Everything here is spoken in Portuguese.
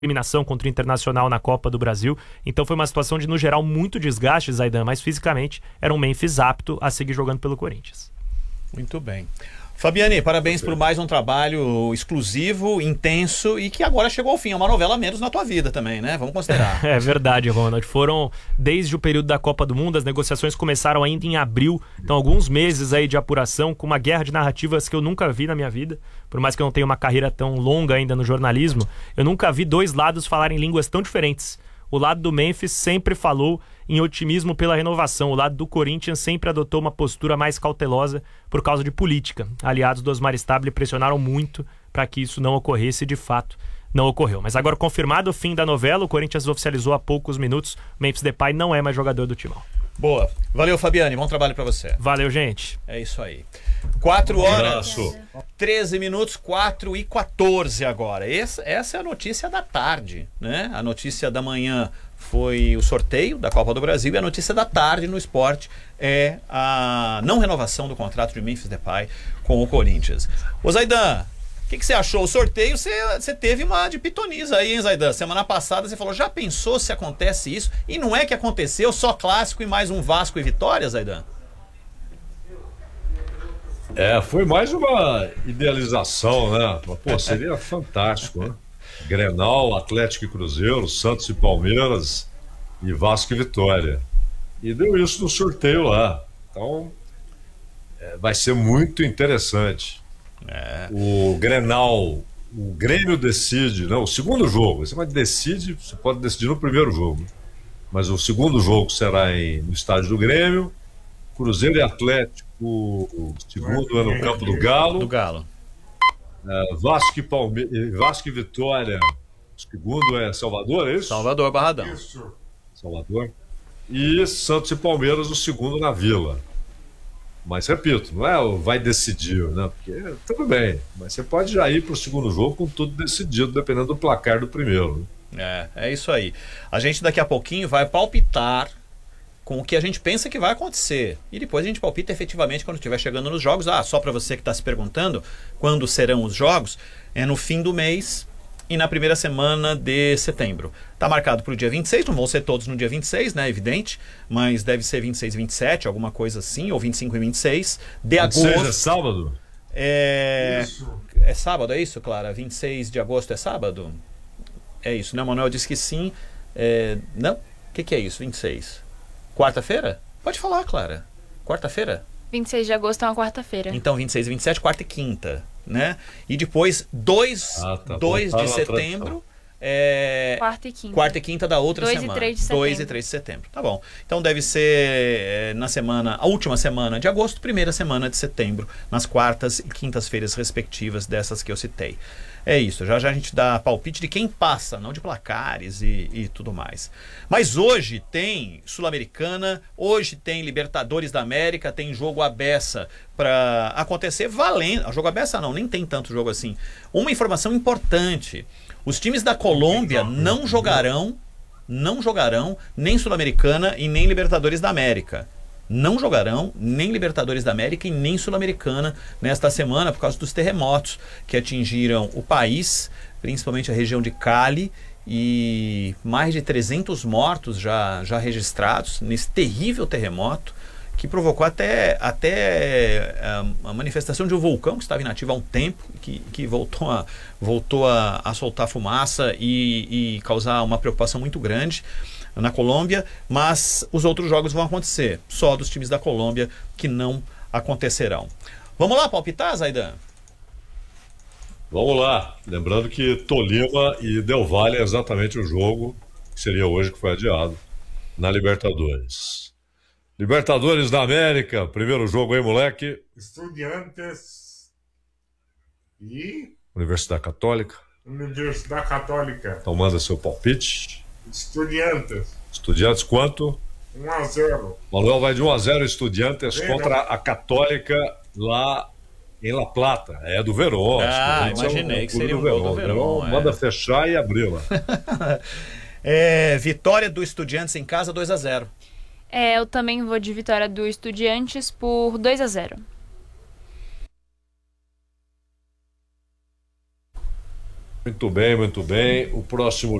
eliminação contra o Internacional na Copa do Brasil. Então foi uma situação de, no geral, muito desgaste, Zaidan, mas fisicamente era um Memphis apto a seguir jogando pelo Corinthians. Muito bem. Fabiane, parabéns por mais um trabalho exclusivo, intenso e que agora chegou ao fim. É uma novela a menos na tua vida também, né? Vamos considerar. É verdade, Ronald. Foram desde o período da Copa do Mundo, as negociações começaram ainda em abril, então alguns meses aí de apuração, com uma guerra de narrativas que eu nunca vi na minha vida. Por mais que eu não tenha uma carreira tão longa ainda no jornalismo, eu nunca vi dois lados falarem línguas tão diferentes. O lado do Memphis sempre falou em otimismo pela renovação. O lado do Corinthians sempre adotou uma postura mais cautelosa por causa de política. Aliados do Osmar Stabile pressionaram muito para que isso não ocorresse e, de fato, não ocorreu. Mas agora, confirmado o fim da novela, o Corinthians oficializou há poucos minutos. Memphis Depay não é mais jogador do Timão. Boa. Valeu, Fabiane. Bom trabalho para você. Valeu, gente. É isso aí. 4 horas, 13 minutos, 4h14 agora. Essa é a notícia da tarde, né? A notícia da manhã foi o sorteio da Copa do Brasil e a notícia da tarde no esporte é a não renovação do contrato de Memphis Depay com o Corinthians. Ô Zaidan, o que você achou? O sorteio, você teve uma de pitoniza aí, hein, Zaidan? Semana passada você falou, já pensou se acontece isso? E não é que aconteceu, só clássico e mais um Vasco e Vitória, Zaidan? Foi mais uma idealização, né? Pô, seria fantástico, né? Grenal, Atlético e Cruzeiro, Santos e Palmeiras e Vasco e Vitória. E deu isso no sorteio lá. Então, vai ser muito interessante. O Grenal, o Grêmio decide, não, o segundo jogo, você pode decidir no primeiro jogo, mas o segundo jogo será no estádio do Grêmio. Cruzeiro e Atlético, o segundo é no campo do Galo. Vasco e Vitória, o segundo é Salvador, é isso? Salvador, Barradão. Isso. Salvador. E Santos e Palmeiras, o segundo na Vila. Mas, repito, não é vai decidir, né? Porque tudo bem, mas você pode já ir para o segundo jogo com tudo decidido, dependendo do placar do primeiro. É isso aí. A gente daqui a pouquinho vai palpitar com o que a gente pensa que vai acontecer. E depois a gente palpita efetivamente quando estiver chegando nos jogos. Só para você que está se perguntando quando serão os jogos, é no fim do mês e na primeira semana de setembro. Está marcado para o dia 26, não vão ser todos no dia 26, né, evidente, mas deve ser 26 e 27, alguma coisa assim, ou 25 e 26 de agosto. 26 é sábado? Isso. É sábado, é isso, Clara? 26 de agosto é sábado? É isso, né? O Manuel disse que sim. Não? O que é isso, 26? Quarta-feira? Pode falar, Clara. Quarta-feira? 26 de agosto é uma quarta-feira. Então, 26 e 27, quarta e quinta, né? E depois, 2 de setembro... Quarta e quinta da outra 2 semana. E 3 de setembro. 2 e 3 de setembro. Tá bom. Então deve ser a última semana de agosto, primeira semana de setembro, nas quartas e quintas-feiras respectivas dessas que eu citei. É isso. Já a gente dá palpite de quem passa, não de placares e tudo mais. Mas hoje tem Sul-Americana, hoje tem Libertadores da América, tem jogo à beça para acontecer valendo. Jogo à beça não, nem tem tanto jogo assim. Uma informação importante. Os times da Colômbia não jogarão nem Sul-Americana e nem Libertadores da América. Não jogarão nem Libertadores da América e nem Sul-Americana nesta semana por causa dos terremotos que atingiram o país, principalmente a região de Cali, e mais de 300 mortos já registrados nesse terrível terremoto que provocou até a manifestação de um vulcão que estava inativo há um tempo, que voltou a soltar fumaça e causar uma preocupação muito grande na Colômbia, mas os outros jogos vão acontecer, só dos times da Colômbia que não acontecerão. Vamos lá palpitar, Zaidan? Vamos lá, lembrando que Tolima e Del Valle é exatamente o jogo que seria hoje, que foi adiado na Libertadores. Libertadores da América, primeiro jogo aí, moleque. Estudiantes e... Universidade Católica. Universidade Católica. Então manda seu palpite. Estudiantes quanto? 1-0. Manuel vai de 1-0 Estudiantes contra a Católica lá em La Plata. É do Verón. Imaginei que seria um gol do Verón. Manda fechar e abrir lá. Vitória do Estudiantes em casa, 2-0. Eu também vou de vitória do Estudiantes por 2-0. Muito bem, muito bem. O próximo